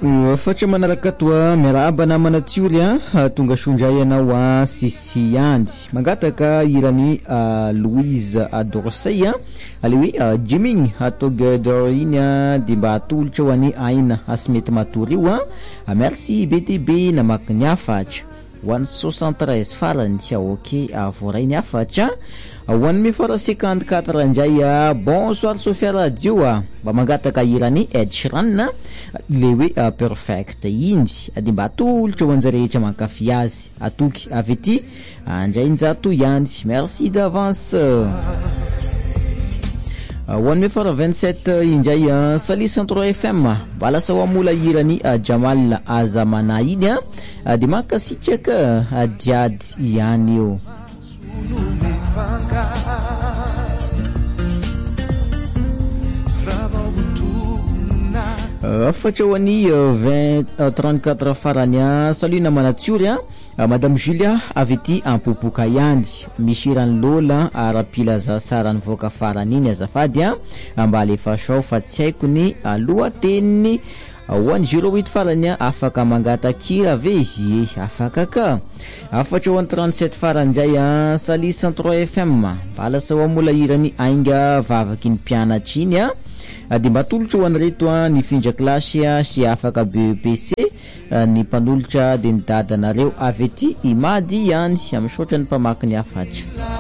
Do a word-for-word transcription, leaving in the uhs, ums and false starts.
Fatra manaraka toa miaraba namana tsioli a tonga sondray anao a sisi andy mangataka irany Louise Adorsay ale hoe Jimmy atoga doriny de mba atolotra ho any aina asy mety matory io a merci B T B namaky ny afatra one soixante-treize farany tia ok avoray ny afatra one mille fara cinquante-quatre indray bonsoir Sofia Radio mba mangataka irany Ed Sheeran le hoe perfect indy ady mba atolotra ho anjarehetra mankafy azy atoky avy ety andray njato ihany merci d'avance one mille fara vingt-sept indray Sali Centro F M mba lasa ho amola irany Jamal Azamana iny de makasitraka adiady ihany io afatra ho any vingt trente-quatre farany salut namana tsiori Madame Julia avy ety ampopoka ihany misy rany lola arapila za sarany voaka farany iny azafady mba alefa sao fa tsy haiko ny lohateniny one zero eight farany afaka mangatakira ve izy afaka ka afatra one trente-sept farany indray Sali Centro F M mba lasa ho amola irany ainga vavaky ny mpianatra iny de mba atolotra ho an'ireto ny findra klasy sy afaka B E P C ny mpanolotra de ny dadanareo avy ety imady ihany amisaotra ny mpamaky ny afatra